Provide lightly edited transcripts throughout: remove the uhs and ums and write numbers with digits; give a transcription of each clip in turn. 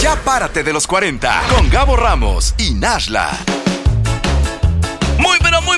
Ya párate de los 40 con Gabo Ramos y Nashla. Muy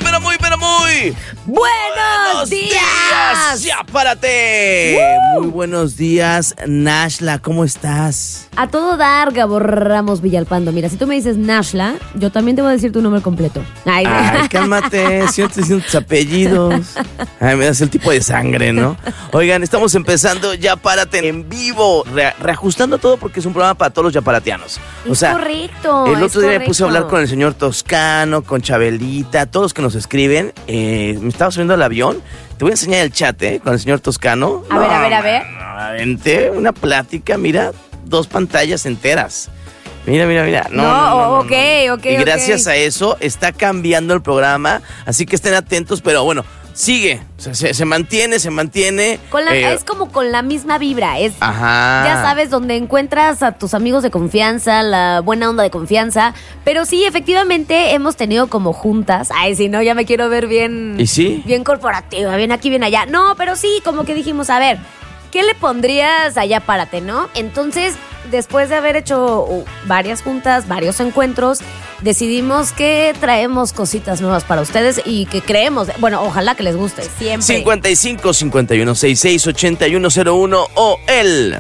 ¡Buenos días! ¡Ya párate! Muy buenos días, Nashla, ¿cómo estás? A todo dar, Gabo Ramos Villalpando. Mira, si tú me dices Nashla, yo también te voy a decir tu nombre completo. Ay, cálmate, si no te diciendo tus apellidos. Ay, me das el tipo de sangre, ¿no? Oigan, estamos empezando Ya Párate en vivo, reajustando todo porque es un programa para todos los yaparatianos. Es correcto. El otro día me puse a hablar con el señor Toscano, con Chabelita, todos que nos escriben. Me estaba subiendo al avión. Te voy a enseñar el chat, con el señor Toscano. A ver. Aventé una plática, mira, 2 pantallas enteras. Mira. Ok. Y gracias a eso está cambiando el programa, así que estén atentos, pero bueno, sigue, o sea, se mantiene. Es como con la misma vibra, Ajá. Ya sabes, donde encuentras a tus amigos de confianza, la buena onda de confianza, pero sí, efectivamente, hemos tenido como juntas. Ay, si no, ya me quiero ver bien. ¿Y sí? Bien corporativa, bien aquí, bien allá. No, pero sí, como que dijimos, a ver, ¿qué le pondrías allá párate, no? Entonces, después de haber hecho varias juntas, varios encuentros, decidimos que traemos cositas nuevas para ustedes y que creemos, bueno, ojalá que les guste, siempre. 55 51 66 8101 o el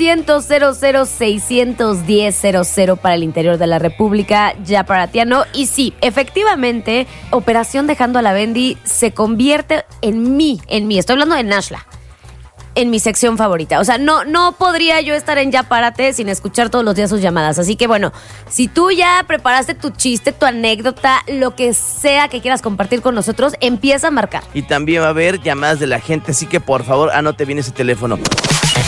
800-00-610-00 para el interior de la República, yaparatiano. Y sí, efectivamente, Operación Dejando a la Bendy se convierte en mí, estoy hablando de Nashla, en mi sección favorita. O sea, no podría yo estar en Ya Párate sin escuchar todos los días sus llamadas. Así que bueno, si tú ya preparaste tu chiste, tu anécdota, lo que sea que quieras compartir con nosotros, empieza a marcar. Y también va a haber llamadas de la gente, así que por favor anote bien ese teléfono.